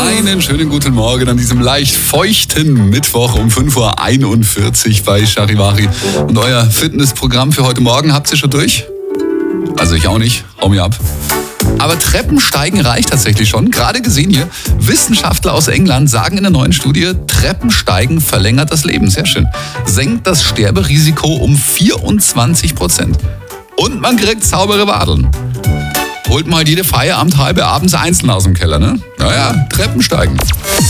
Einen schönen guten Morgen an diesem leicht feuchten Mittwoch um 5.41 Uhr bei Charivari. Und euer Fitnessprogramm für heute Morgen habt ihr schon durch? Also ich auch nicht, hau mir ab. Aber Treppensteigen reicht tatsächlich schon. Gerade gesehen hier, Wissenschaftler aus England sagen in einer neuen Studie, Treppensteigen verlängert das Leben. Sehr schön. Senkt das Sterberisiko um 24%. Und man kriegt saubere Wadeln. Holt mal jede Feierabendhalbe abends einzeln aus dem Keller, ne? Naja, Treppensteigen.